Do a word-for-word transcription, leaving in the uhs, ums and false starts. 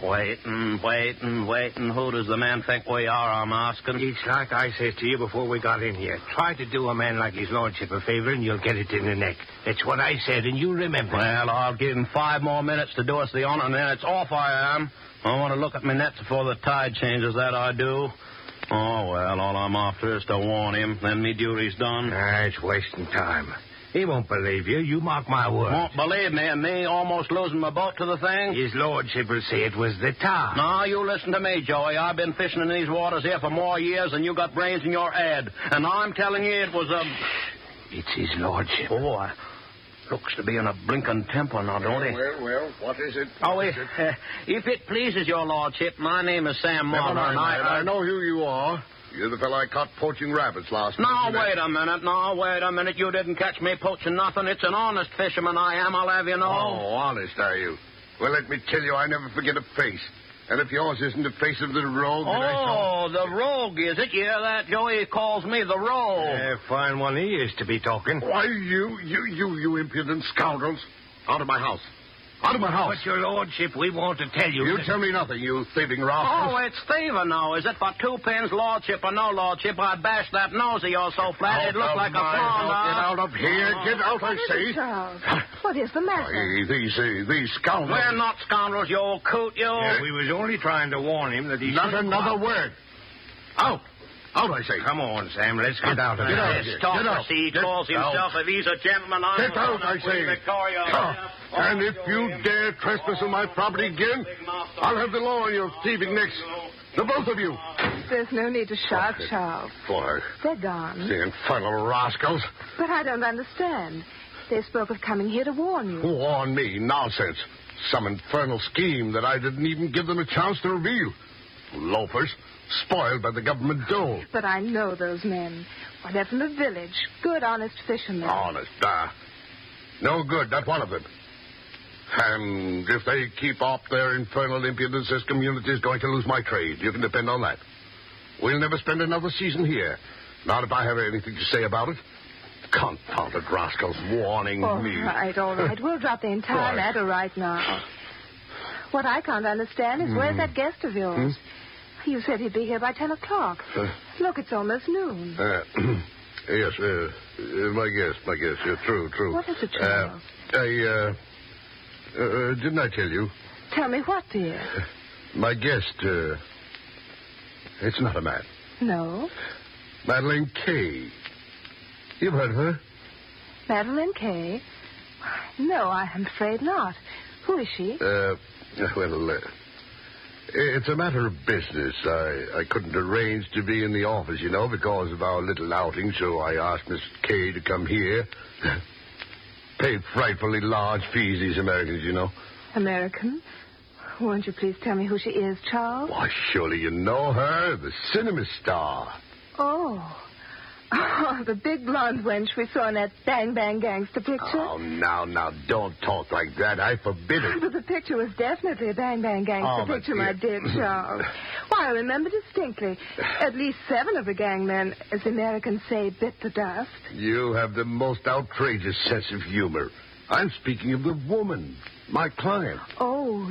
Waiting, waiting, waiting. Who does the man think we are, I'm asking? It's like I said to you before we got in here. Try to do a man like his lordship a favor and you'll get it in the neck. That's what I said, and you remember. Well, I'll give him five more minutes to do us the honor, and then it's off I am. I want to look at my nets before the tide changes, that I do. Oh, well, all I'm after is to warn him. Then me duty's done. Ah, it's wasting time. He won't believe you. You mark my words. Won't believe me, and me almost losing my boat to the thing? His lordship will say it was the tar. No, you listen to me, Joey. I've been fishing in these waters here for more years than you got brains in your head. And I'm telling you it was a... It's his lordship. Boy, looks to be in a blinking temper now, don't he? Well, well, what is it? Oh, What if, is it? uh, if it pleases your lordship, my name is Sam Never Martin. mind, and I, I, I know who you are. You're the fellow I caught poaching rabbits last No, night. wait a minute. No, wait a minute. You didn't catch me poaching nothing. It's an honest fisherman I am, I'll have you know. Oh, honest, are you? Well, let me tell you, I never forget a face. And if yours isn't the face of the rogue that I saw... Oh, the rogue, is it? Yeah, that Joey he calls me the rogue. Yeah, fine one he is to be talking. Why, you, you, you, you impudent scoundrels. Out of my house. Out of my house. But, your lordship, we want to tell you... You that- tell me nothing, you thieving Oh, rascals. it's thieving now, is it? For two pins, lordship or no lordship, I'd bash that nose of yours so flat it'd look Out like of a my pond. house. Get out of here. Get out, I What is say. it, Charles? What is the matter? Hey, these, uh, these scoundrels. We're not scoundrels, you old coot, you. Yeah, we was only trying to warn him that he Not shouldn't another go out. word. Out. Out, I say. Come on, Sam, let's get out of Get here. out. This here. talker, Get out. see, he Get calls himself, out. if he's a gentleman, I'm Get out, I Queen say. Victoria. Ah, and if you dare trespass on my property again, I'll have the law on your thieving necks. The both of you. There's no need to shout, Charles. Boy, They're gone. the infernal rascals. But I don't understand. They spoke of coming here to warn you. Warn me. Nonsense. Some infernal scheme that I didn't even give them a chance to reveal. Loafers. Spoiled by the government dole. But I know those men. Why, they're from the village. Good, honest fishermen. Honest, ah. No good, not one of them. And if they keep up their infernal impudence, this community is going to lose my trade. You can depend on that. We'll never spend another season here. Not if I have anything to say about it. Confounded rascals warning All me. right, all right. We'll drop the entire Right. matter right now. What I can't understand is where's that guest of yours? You said he'd be here by ten o'clock. Uh, Look, it's almost noon. uh, yes, uh, uh, my guess, my guess. Yeah, true, true. What is it, Uh, Charles? I, uh, uh, didn't I tell you? Tell me what, dear? My guest, uh, it's not a man. No. Madeline Kay. You've heard of her? Madeline Kay? No, I'm afraid not. Who is she? Uh, well, uh, it's a matter of business. I, I couldn't arrange to be in the office, you know, because of our little outing, so I asked Miss Kay to come here. Paid frightfully large fees, these Americans, you know. American? Won't you please tell me who she is, Charles? Why, surely you know her, the cinema star. Oh. Oh, the big blonde wench we saw in that Bang Bang Gangster picture. Oh, now, now, don't talk like that. I forbid it. But the picture was definitely a Bang Bang Gangster Oh, but picture, my dear- dear Charles. Why, I remember distinctly. At least seven of the gangmen, as the Americans say, bit the dust. You have the most outrageous sense of humor. I'm speaking of the woman, my client. Oh,